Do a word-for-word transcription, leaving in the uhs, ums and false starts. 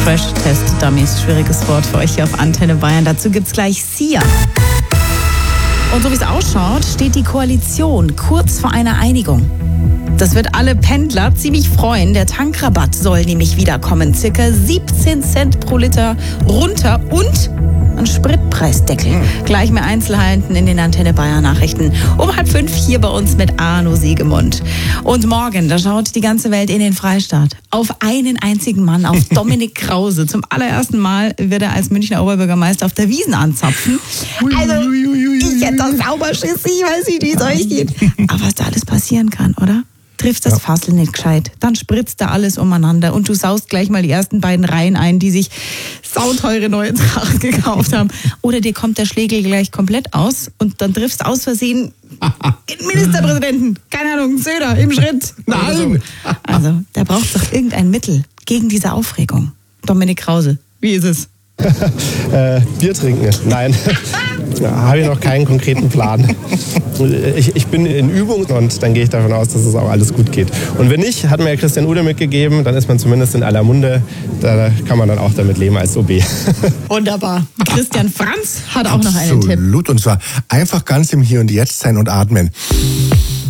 Crash-Test-Dummies, schwieriges Wort für euch hier auf Antenne Bayern. Dazu gibt's gleich Sia. Und so wie es ausschaut, steht die Koalition kurz vor einer Einigung. Das wird alle Pendler ziemlich freuen. Der Tankrabatt soll nämlich wiederkommen. Circa siebzehn Cent pro Liter runter und ein Spritpreisdeckel. Mhm. Gleich mehr Einzelheiten in den Antenne Bayern Nachrichten. Um halb fünf hier bei uns mit Arno Siegemund. Und morgen, da schaut die ganze Welt in den Freistaat. Auf einen einzigen Mann, auf Dominik Krause. Zum allerersten Mal wird er als Münchner Oberbürgermeister auf der Wiesn anzapfen. Also, ich hätte das sauber Schiss, ich weiß nicht, wie es euch geht. Aber was da alles passieren kann, oder? Trifft das ja. Fassel nicht gescheit, dann spritzt da alles umeinander und du saust gleich mal die ersten beiden Reihen ein, die sich sauteure neue Tracht gekauft haben. Oder dir kommt der Schlegel gleich komplett aus und dann triffst aus Versehen den Ministerpräsidenten, keine Ahnung, Söder im Schritt. Nein! Also, da braucht es doch irgendein Mittel gegen diese Aufregung. Dominik Krause, wie ist es? äh, Bier trinken. Nein, habe ich noch keinen konkreten Plan. Ich, ich bin in Übung und dann gehe ich davon aus, dass es auch alles gut geht. Und wenn nicht, hat mir ja Christian Ude mitgegeben, dann ist man zumindest in aller Munde. Da kann man dann auch damit leben als O B. Wunderbar. Christian Franz hat auch noch einen Tipp. Absolut. Und zwar einfach ganz im Hier und Jetzt sein und atmen.